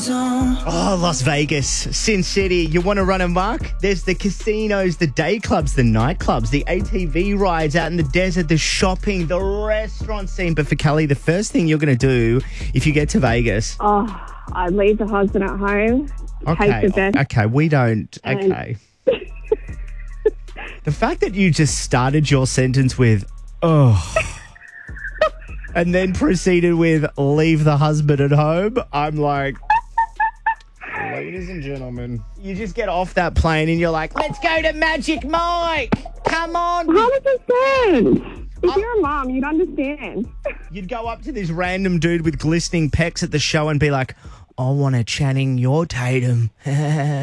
Oh, Las Vegas, Sin City. You want to run amok? There's the casinos, the day clubs, the nightclubs, the ATV rides out in the desert, the shopping, the restaurant scene. But for Kelly, the first thing you're going to do if you get to Vegas. Oh, I'd leave the husband at home. Take the best. Okay, we don't. Okay. The fact that you just started your sentence with, oh, and then proceeded with leave the husband at home, I'm like, ladies and gentlemen, you just get off that plane and you're like, let's go to Magic Mike. Come on. 100%. If you're a mom, you'd understand. You'd go up to this random dude with glistening pecs at the show and be like, I want a Channing your Tatum.